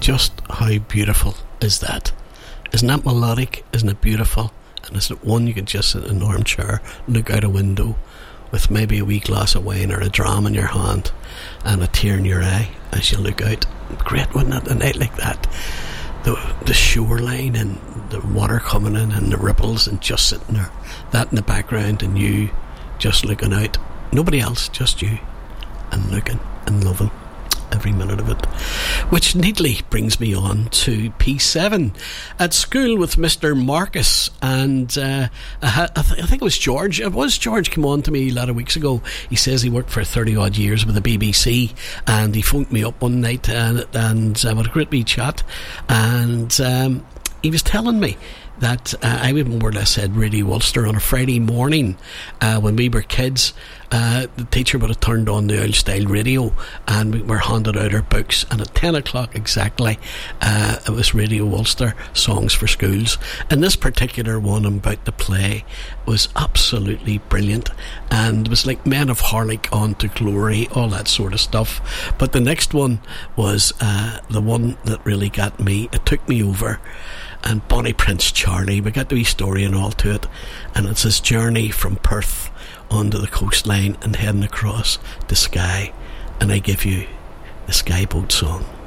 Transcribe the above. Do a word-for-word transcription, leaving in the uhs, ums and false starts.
just how beautiful is that? Isn't that melodic? Isn't it beautiful? And isn't it one you could just sit in an armchair, look out a window with maybe a wee glass of wine or a dram in your hand and a tear in your eye as you look out? Great, wouldn't it? A night like that, the the shoreline and the water coming in and the ripples, and just sitting there, that in the background, and you just looking out, nobody else, just you, and looking and loving every minute of it. Which neatly brings me on to P seven at school with Mister Marcus, and uh, I, ha- I, th- I think it was George it was George came on to me a lot of weeks ago. He says he worked for thirty odd years with the B B C, and he phoned me up one night and, and uh, we had a great wee chat, and um, he was telling me that uh, I would more or less said Radio Ulster on a Friday morning uh, when we were kids. Uh, the teacher would have turned on the old style radio and we were handed out our books, and at ten o'clock exactly uh, it was Radio Ulster Songs for Schools, and this particular one I'm about to play was absolutely brilliant, and it was like Men of Harlech on to Glory, all that sort of stuff. But the next one was uh, the one that really got me. It took me over. And Bonnie Prince Charlie, we got the wee story and all to it, and it's his journey from Perth onto the coastline and heading across the Skye, and I give you the Sky Boat song.